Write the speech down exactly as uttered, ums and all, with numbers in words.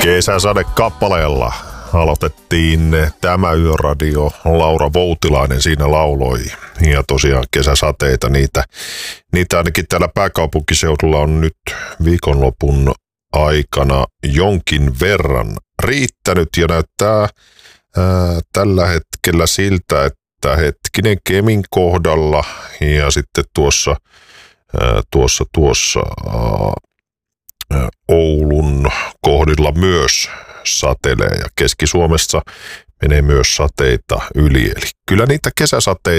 Kesäsadekappaleella aloitettiin tämä yöradio. Laura Voutilainen siinä lauloi. Ja tosiaan kesäsateita, niitä, niitä ainakin täällä pääkaupunkiseudulla on nyt viikonlopun aikana jonkin verran riittänyt. Ja näyttää ää, tällä hetkellä siltä, että hetkinen Kemin kohdalla ja sitten tuossa, ää, tuossa, tuossa ää, Oulun kohdilla myös satelee ja Keski-Suomessa menee myös sateita yli. Eli kyllä niitä kesäsateita